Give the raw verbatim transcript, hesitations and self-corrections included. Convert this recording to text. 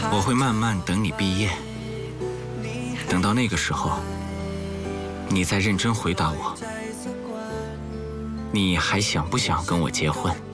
我会慢慢等你毕业，等到那个时候，你再认真回答我，你还想不想跟我结婚？